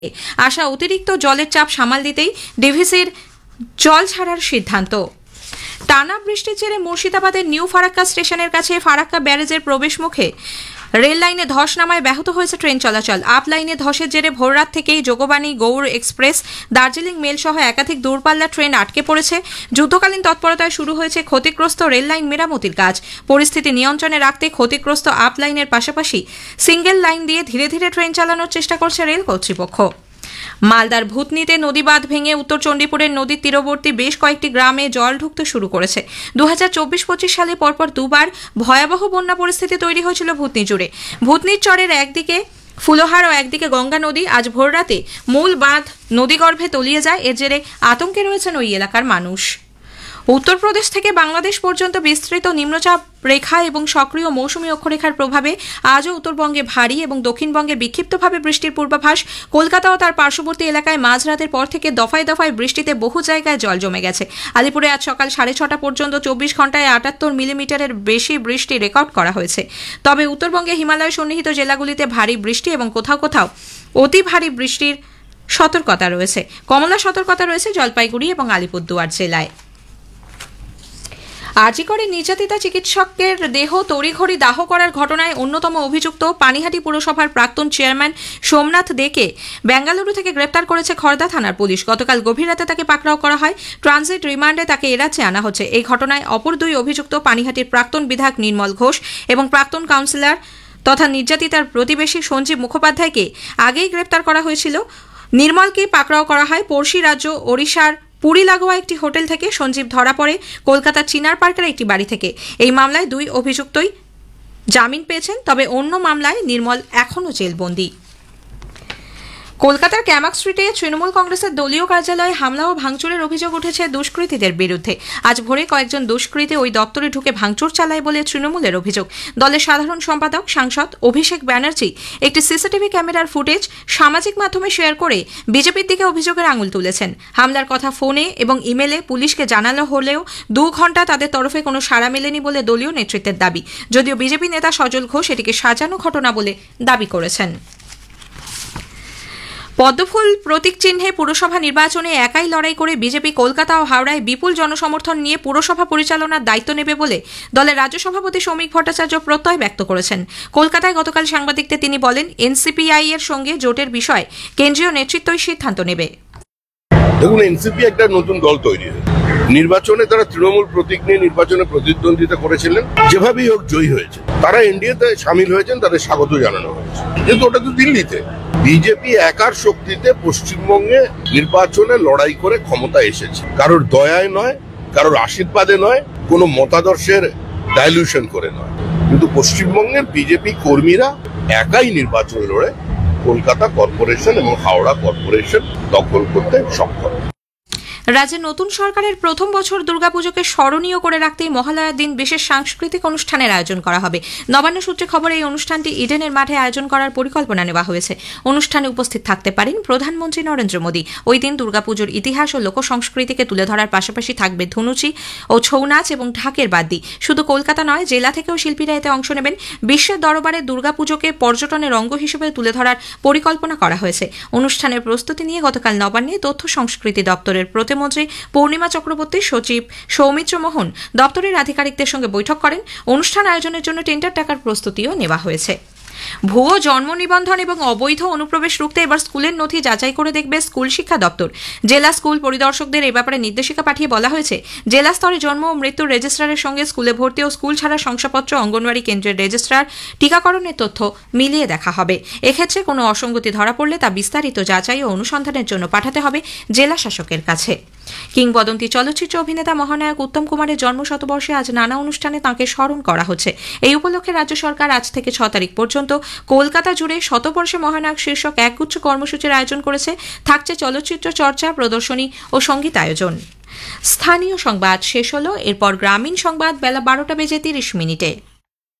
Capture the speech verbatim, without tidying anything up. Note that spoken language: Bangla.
আসা অতিরিক্ত জলের চাপ সামাল দিতেই ডিভিসির জল ছাড়ার সিদ্ধান্ত। টানা বৃষ্টির জেরে মুর্শিদাবাদের নিউ ফারাক্কা স্টেশনের কাছে ফারাক্কা ব্যারেজের প্রবেশ মুখে রেল লাইনে ধস নামায় ব্যাহত হয়েছে ট্রেন চলাচল। আপ লাইনে ধসের জেরে ভোররাত থেকেই যোগবাণী, গৌড় এক্সপ্রেস, দার্জিলিং মেল সহ একাধিক দূরপাল্লার ট্রেন আটকে পড়েছে। যুদ্ধকালীন তৎপরতায় শুরু হয়েছে ক্ষতিগ্রস্ত রেল লাইন মেরামতির কাজ। পরিস্থিতি নিয়ন্ত্রণে রাখতে ক্ষতিগ্রস্ত আপ লাইনের পাশাপাশি সিঙ্গেল লাইন দিয়ে ধীরে ধীরে ট্রেন চালানোর চেষ্টা করছে রেল কর্তৃপক্ষ। মালদার ভূতনিতে নদী বাঁধ ভেঙে উত্তর চণ্ডীপুরের নদীর তীরবর্তী বেশ কয়েকটি গ্রামে জল ঢুকতে শুরু করেছে। দু হাজার চব্বিশ পঁচিশ সালে পরপর দুবার ভয়াবহ বন্যা পরিস্থিতি তৈরি হয়েছিল ভূতনি জুড়ে। ভূতনির চরের একদিকে ফুলহার ও একদিকে গঙ্গা নদী আজ ভোররাতে মূল বাঁধ নদীগর্ভে তলিয়ে যায়। এর জেরে আতঙ্কে রয়েছেন ওই এলাকার মানুষ। উত্তরপ্রদেশ থেকে বাংলাদেশ পর্যন্ত বিস্তৃত নিম্নচাপ রেখা এবং সক্রিয় মৌসুমী অক্ষরেখার প্রভাবে আজও উত্তরবঙ্গে ভারী এবং দক্ষিণবঙ্গে বিক্ষিপ্তভাবে বৃষ্টির পূর্বাভাস। কলকাতা ও তার পার্শ্ববর্তী এলাকায় মাঝরাতের পর থেকে দফায় দফায় বৃষ্টিতে বহু জায়গায় জল জমে গেছে। আলিপুরে আজ সকাল সাড়ে ছটা পর্যন্ত চব্বিশ ঘন্টায় আটাত্তর মিলিমিটারের বেশি বৃষ্টি রেকর্ড করা হয়েছে। তবে উত্তরবঙ্গে হিমালয় সন্নিহিত জেলাগুলিতে ভারী বৃষ্টি এবং কোথাও কোথাও অতি ভারী বৃষ্টির সতর্কতা রয়েছে। কমলা সতর্কতা রয়েছে জলপাইগুড়ি এবং আলিপুরদুয়ার জেলায়। আরজি করে নির্যাতিতা চিকিৎসকের দেহ তড়িঘড়ি দাহ করার ঘটনায় অন্যতম অভিযুক্ত পানিহাটি পুরসভার প্রাক্তন চেয়ারম্যান সোমনাথ দেকে বেঙ্গালুরু থেকে গ্রেপ্তার করেছে খড়দা থানার পুলিশ। গতকাল গভীর রাতে তাকে পাকড়াও করা হয়। ট্রানজিট রিমান্ডে তাকে এরাচ্ছে আনা হচ্ছে। এই ঘটনায় অপর দুই অভিযুক্ত পানিহাটির প্রাক্তন বিধায়ক নির্মল ঘোষ এবং প্রাক্তন কাউন্সিলর তথা নির্যাতিতার প্রতিবেশী সঞ্জীব মুখোপাধ্যায়কে আগেই গ্রেপ্তার করা হয়েছিল। নির্মলকে পাকড়াও করা হয় পড়শি রাজ্য ওড়িশার পুরী লাগোয়া একটি হোটেল থেকে। সঞ্জীব ধরা পড়ে কলকাতার চিনার পার্কের একটি বাড়ি থেকে। এই মামলায় দুই অভিযুক্তই জামিন পেয়েছেন, তবে অন্য মামলায় নির্মল এখনও জেলবন্দী। কলকাতার ক্যামাক স্ট্রিটে তৃণমূল কংগ্রেসের দলীয় কার্যালয়ে হামলা ও ভাঙচুরের অভিযোগ উঠেছে দুষ্কৃতীদের বিরুদ্ধে। আজ ভোরে কয়েকজন দুষ্কৃতী ওই দপ্তরে ঢুকে ভাঙচুর চালায় বলে তৃণমূলের অভিযোগ। দলের সাধারণ সম্পাদক সাংসদ অভিষেক ব্যানার্জি একটি সিসিটিভি ক্যামেরার ফুটেজ সামাজিক মাধ্যমে শেয়ার করে বিজেপির দিকে অভিযোগের আঙুল তুলেছেন। হামলার কথা ফোনে এবং ইমেলে পুলিশকে জানানো হলেও দু ঘন্টা তাদের তরফে কোনো সাড়া মেলেনি বলে দলীয় নেতৃত্বের দাবি। যদিও বিজেপি নেতা সজল ঘোষ এটিকে সাজানো ঘটনা বলে দাবি করেছেন। পদ্মফুল প্রতীক চিহ্নে পুরসভা নির্বাচনে একাই লড়াই করে বিজেপি কলকাতা ও হাওড়ায় বিপুল জনসমর্থন নিয়ে পুরসভা পরিচালনার দায়িত্ব নেবে বলে দলের রাজ্য সভাপতি শ্রমিক ভট্টাচার্য প্রত্যয় ব্যক্ত করেছেন। কলকাতায় গতকাল সাংবাদিকদের তিনি বলেন, এনসিপিআই এর সঙ্গে জোটের বিষয়ে কেন্দ্রীয় নেতৃত্বই সিদ্ধান্ত নেবে। দেখুন, এনসিপি একটা নতুন দল তৈরি হয়েছে। নির্বাচনে তারা তৃণমূল প্রতীক নিয়ে নির্বাচনে প্রতিদ্বন্দ্বিতা করেছিলেন, যেভাবেই হোক জয়ী হয়েছে। তারা এনডিএতে সামিল হয়েছেন, তাদের স্বাগত জানানো হয়েছে। কিন্তু ওটা তো দিল্লিতে। বিজেপি একার শক্তিতে পশ্চিমবঙ্গে নির্বাচনে লড়াই করে ক্ষমতা এসেছে, কারোর দয়ায় নয়, কারোর আশীর্বাদে নয়, কোনো মতাদর্শের ডাইলিউশন করে নয়। কিন্তু পশ্চিমবঙ্গের বিজেপি কর্মীরা একাই নির্বাচন লড়ে কলকাতা কর্পোরেশন এবং হাওড়া কর্পোরেশন দখল করতে সক্ষম। রাজ্যের নতুন সরকারের প্রথম বছর দুর্গাপুজোকে স্মরণীয় করে রাখতেই মহালয়ার দিন বিশেষ সাংস্কৃতিক অনুষ্ঠানের আয়োজন করা হবে। নবান্ন সূত্রে খবর, এই অনুষ্ঠানটি ইডেনের মাঠে আয়োজন করার পরিকল্পনা নেওয়া হয়েছে। অনুষ্ঠানে উপস্থিত থাকতে পারেন প্রধানমন্ত্রী নরেন্দ্র মোদী। ওই দিন দুর্গাপুজোর ইতিহাস ও লোকসংস্কৃতিকে তুলে ধরার পাশাপাশি থাকবে ধুনুচি ও ছৌ নাচ এবং ঢাকের বাদ্যি। শুধু কলকাতা নয়, জেলা থেকেও শিল্পীরা এতে অংশ নেবেন। বিশ্বের দরবারে দুর্গাপুজোকে পর্যটনের অঙ্গ হিসেবে তুলে ধরার পরিকল্পনা করা হয়েছে। অনুষ্ঠানের প্রস্তুতি নিয়ে গতকাল নবান্নে তথ্য সংস্কৃতি দপ্তরের প্রতিমন্ত্রী পূর্ণিমা চক্রবর্তী, সচিব সৌমিত্র মোহন দপ্তরের আধিকারিকদের সঙ্গে বৈঠক করেন। অনুষ্ঠান আয়োজনের জন্য টেন্ডার টাকার প্রস্তুতিও নেওয়া হয়েছে। ভুয়ো জন্ম নিবন্ধন এবং অবৈধ অনুপ্রবেশ রুখতে এবার স্কুলের নথি যাচাই করে দেখবে স্কুল শিক্ষা দপ্তর। জেলা স্কুল পরিদর্শকদের এ ব্যাপারে নির্দেশিকা পাঠিয়ে বলা হয়েছে, জেলা স্তরে জন্ম ও মৃত্যুর রেজিস্ট্রারের সঙ্গে স্কুলে ভর্তি ও স্কুল ছাড়া শংসাপত্র, অঙ্গনওয়াড়ি কেন্দ্রের রেজিস্ট্রার, টিকাকরণের তথ্য মিলিয়ে দেখা হবে। এক্ষেত্রে কোনো অসঙ্গতি ধরা পড়লে তা বিস্তারিত যাচাই ও অনুসন্ধানের জন্য পাঠাতে হবে জেলা শাসকের কাছে। কিংবদন্তি চলচ্চিত্র অভিনেতা মহানায়ক উত্তম কুমারের জন্ম শতবর্ষে আজ নানা অনুষ্ঠানে তাঁকে স্মরণ করা হচ্ছে। এই উপলক্ষে রাজ্য সরকার আজ থেকে ছ তারিখ পর্যন্ত কলকাতা জুড়ে শতবর্ষে মহানায়ক শীর্ষক একগুচ্ছ কর্মসূচির আয়োজন করেছে। থাকছে চলচ্চিত্র চর্চা, প্রদর্শনী ও সঙ্গীত আয়োজন। স্থানীয় সংবাদ শেষ হলো। এরপর গ্রামীণ সংবাদ বেলা বারোটা বেজে তিরিশ মিনিটে।